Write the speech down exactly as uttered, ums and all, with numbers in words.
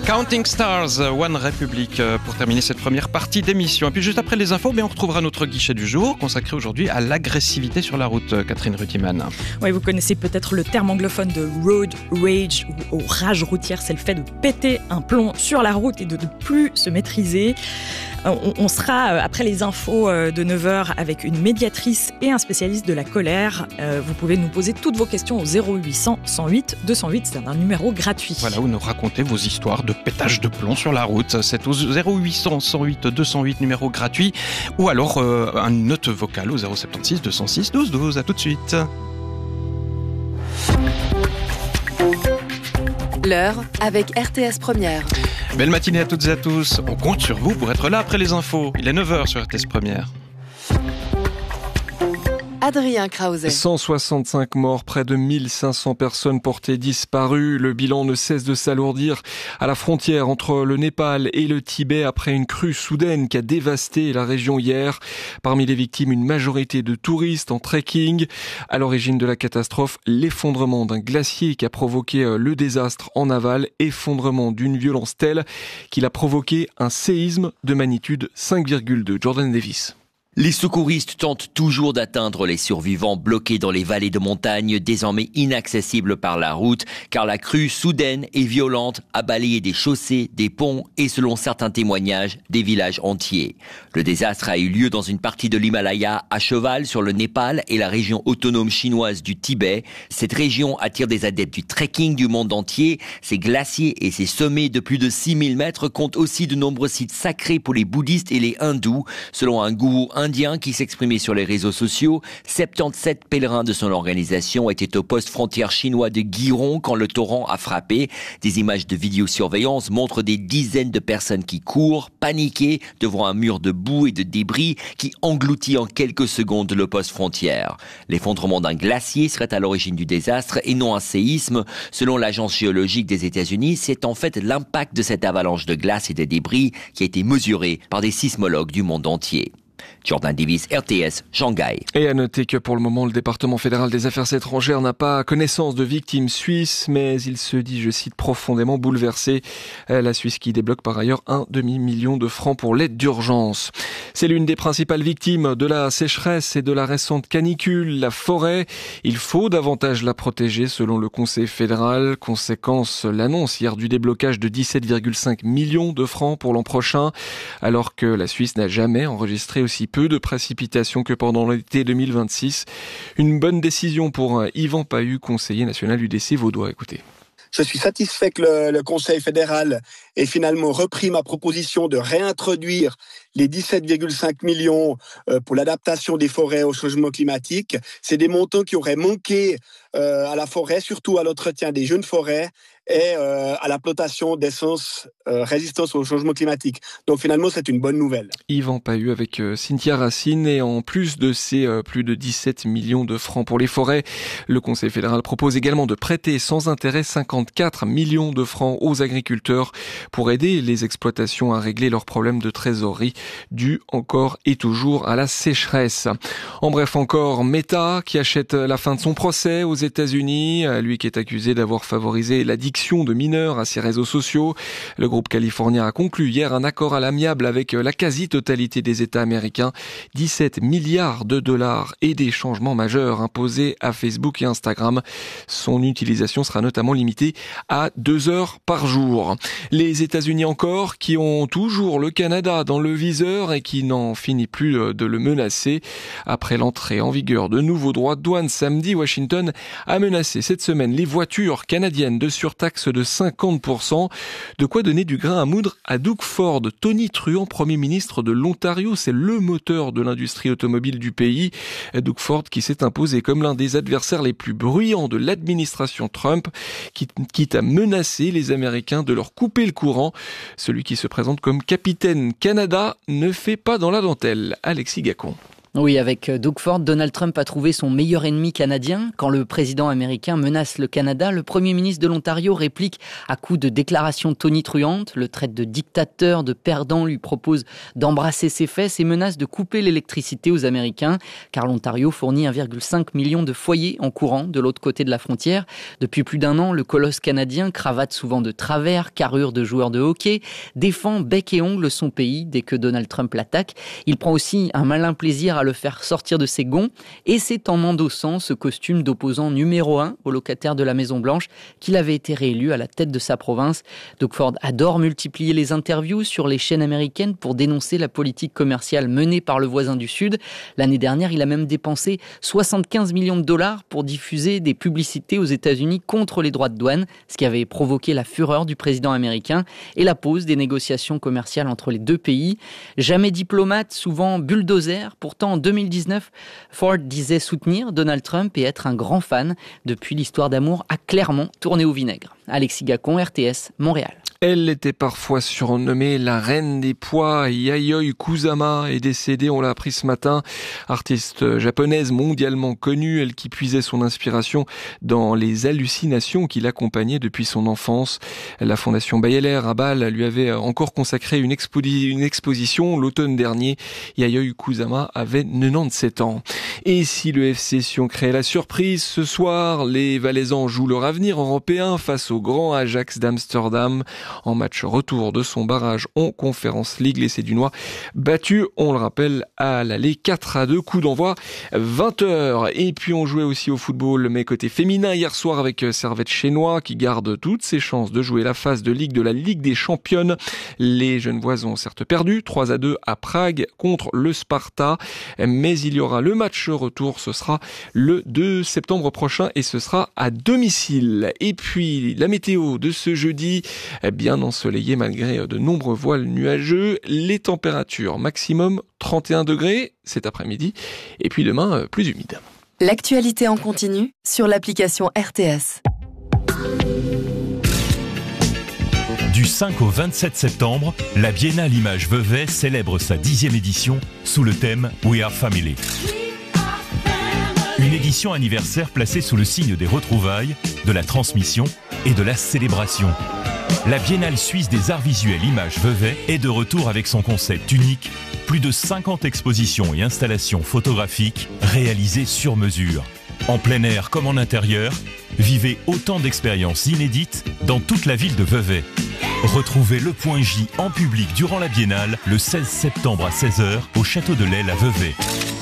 Counting Stars, One Republic, pour terminer cette première partie d'émission. Et puis juste après les infos, mais on retrouvera notre guichet du jour, consacré aujourd'hui à l'agressivité sur la route. Catherine Rutiman. Oui, vous connaissez peut-être le terme anglophone de road rage ou rage routière. C'est le fait de péter un plomb sur la route et de ne plus se maîtriser. On, on sera, après les infos de neuf heures, avec une médiatrice et un spécialiste de la colère. Euh, vous pouvez nous poser toutes vos questions au zéro huit cent, cent huit, deux cent huit. C'est un numéro gratuit. Voilà, où nous racontez vos histoires de pétage de plomb sur la route. C'est au zéro huit cent, cent huit, deux cent huit, numéro gratuit. Ou alors euh, une note vocale au zéro sept six, deux cent six, douze douze. À tout de suite. L'heure avec R T S Première. Belle matinée à toutes et à tous. On compte sur vous pour être là après les infos. Il est neuf heures sur R T S Première. Adrien Krause. cent soixante-cinq morts, près de mille cinq cents personnes portées disparues. Le bilan ne cesse de s'alourdir à la frontière entre le Népal et le Tibet après une crue soudaine qui a dévasté la région hier. Parmi les victimes, une majorité de touristes en trekking. À l'origine de la catastrophe, l'effondrement d'un glacier qui a provoqué le désastre en aval. Effondrement d'une violence telle qu'il a provoqué un séisme de magnitude cinq virgule deux. Jordan Davis. Les secouristes tentent toujours d'atteindre les survivants bloqués dans les vallées de montagne, désormais inaccessibles par la route, car la crue soudaine et violente a balayé des chaussées, des ponts et, selon certains témoignages, des villages entiers. Le désastre a eu lieu dans une partie de l'Himalaya, à cheval sur le Népal et la région autonome chinoise du Tibet. Cette région attire des adeptes du trekking du monde entier. Ses glaciers et ses sommets de plus de six mille mètres comptent aussi de nombreux sites sacrés pour les bouddhistes et les hindous, selon un gourou indien indien qui s'exprimait sur les réseaux sociaux. soixante-dix-sept pèlerins de son organisation étaient au poste frontière chinois de Giron quand le torrent a frappé. Des images de vidéosurveillance montrent des dizaines de personnes qui courent, paniquées, devant un mur de boue et de débris qui engloutit en quelques secondes le poste frontière. L'effondrement d'un glacier serait à l'origine du désastre et non un séisme. Selon l'agence géologique des États-Unis, c'est en fait l'impact de cette avalanche de glace et de débris qui a été mesuré par des sismologues du monde entier. Jordan Davis, R T S, Shanghai. Et à noter que pour le moment, le département fédéral des affaires étrangères n'a pas connaissance de victimes suisses, mais il se dit, je cite, profondément bouleversé. La Suisse qui débloque par ailleurs un demi-million de francs pour l'aide d'urgence. C'est l'une des principales victimes de la sécheresse et de la récente canicule, la forêt. Il faut davantage la protéger selon le Conseil fédéral. Conséquence, l'annonce hier du déblocage de dix-sept virgule cinq millions de francs pour l'an prochain, alors que la Suisse n'a jamais enregistré aussi peu de précipitations que pendant l'été deux mille vingt-six. Une bonne décision pour Yvan Pahu, conseiller national U D C vaudois. Écoutez. Je suis satisfait que le, le Conseil fédéral ait finalement repris ma proposition de réintroduire les dix-sept virgule cinq millions pour l'adaptation des forêts au changement climatique. C'est des montants qui auraient manqué euh, à la forêt, surtout à l'entretien des jeunes forêts et euh, à la plantation d'essences euh, résistance au changement climatique. Donc finalement, c'est une bonne nouvelle. Yvan Pahu avec euh, Cynthia Racine. Et en plus de ces euh, plus de dix-sept millions de francs pour les forêts, le Conseil fédéral propose également de prêter sans intérêt cinquante-quatre millions de francs aux agriculteurs pour aider les exploitations à régler leurs problèmes de trésorerie dus encore et toujours à la sécheresse. En bref, encore Meta qui achète la fin de son procès aux États-Unis, lui qui est accusé d'avoir favorisé l'addiction de mineurs à ses réseaux sociaux. Le groupe californien a conclu hier un accord à l'amiable avec la quasi-totalité des États américains. dix-sept milliards de dollars et des changements majeurs imposés à Facebook et Instagram. Son utilisation sera notamment limitée à deux heures par jour. Les États-Unis encore, qui ont toujours le Canada dans le viseur et qui n'en finit plus de le menacer. Après l'entrée en vigueur de nouveaux droits de douane samedi, Washington a menacé cette semaine les voitures canadiennes de surtaxe de cinquante pour cent. De quoi donner du grain à moudre à Doug Ford. Tony Truant, Premier ministre de l'Ontario, c'est le moteur de l'industrie automobile du pays. Doug Ford qui s'est imposé comme l'un des adversaires les plus bruyants de l'administration Trump, quitte à menacer les Américains de leur couper le courant. Celui qui se présente comme capitaine Canada ne fait pas dans la dentelle. Alexis Gacon. Oui, avec Doug Ford, Donald Trump a trouvé son meilleur ennemi canadien. Quand le président américain menace le Canada, le premier ministre de l'Ontario réplique à coups de déclarations tonitruantes, le traite de dictateur, de perdant, lui propose d'embrasser ses fesses et menace de couper l'électricité aux Américains, car l'Ontario fournit un virgule cinq million de foyers en courant de l'autre côté de la frontière. Depuis plus d'un an, le colosse canadien, cravate souvent de travers, carrure de joueur de hockey, défend bec et ongle son pays dès que Donald Trump l'attaque. Il prend aussi un malin plaisir à le faire sortir de ses gonds, et c'est en endossant ce costume d'opposant numéro un au locataire de la Maison-Blanche qu'il avait été réélu à la tête de sa province. Doug Ford adore multiplier les interviews sur les chaînes américaines pour dénoncer la politique commerciale menée par le voisin du Sud. L'année dernière, il a même dépensé soixante-quinze millions de dollars pour diffuser des publicités aux États-Unis contre les droits de douane, ce qui avait provoqué la fureur du président américain et la pause des négociations commerciales entre les deux pays. Jamais diplomate, souvent bulldozer, pourtant en deux mille dix-neuf, Ford disait soutenir Donald Trump et être un grand fan. Depuis, l'histoire d'amour a clairement tourné au vinaigre. Alexis Gacon, R T S, Montréal. Elle était parfois surnommée la reine des pois. Yayoi Kusama est décédée, on l'a appris ce matin. Artiste japonaise mondialement connue, elle qui puisait son inspiration dans les hallucinations qui l'accompagnaient depuis son enfance. La Fondation Bayeler à Bâle lui avait encore consacré une, expo- une exposition l'automne dernier. Yayoi Kusama avait quatre-vingt-dix-sept ans. Et si le F C Sion créait la surprise, ce soir, les Valaisans jouent leur avenir européen face au grand Ajax d'Amsterdam. En match retour de son barrage en Conference League, les Sédunois battus, on le rappelle, à l'aller quatre à deux, coup d'envoi vingt heures. Et puis on jouait aussi au football, mais côté féminin hier soir avec Servette Chénois qui garde toutes ses chances de jouer la phase de Ligue de la Ligue des Championnes. Les Genevoises ont certes perdu trois à deux à Prague contre le Sparta, mais il y aura le match retour, ce sera le deux septembre prochain et ce sera à domicile. Et puis la météo de ce jeudi, bien ensoleillé malgré de nombreux voiles nuageux. Les températures maximum trente et un degrés cet après-midi et puis demain plus humide. L'actualité en continu sur l'application R T S. Du cinq au vingt-sept septembre, la Biennale Images Vevey célèbre sa dixième édition sous le thème We Are Family. Une édition anniversaire placée sous le signe des retrouvailles, de la transmission et de la célébration. La Biennale suisse des arts visuels Images Vevey est de retour avec son concept unique, plus de cinquante expositions et installations photographiques réalisées sur mesure. En plein air comme en intérieur, vivez autant d'expériences inédites dans toute la ville de Vevey. Retrouvez le Point J en public durant la Biennale le seize septembre à seize heures au Château de l'Aile à Vevey.